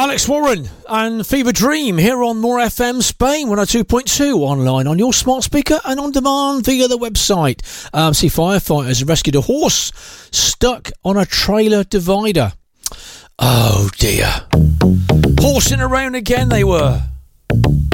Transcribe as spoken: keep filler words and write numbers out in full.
Alex Warren and Fever Dream here on More F M Spain one oh two point two, online on your smart speaker and on demand via the website. Um, see, firefighters rescued a horse stuck on a trailer divider. Oh dear. Horsing around again they were.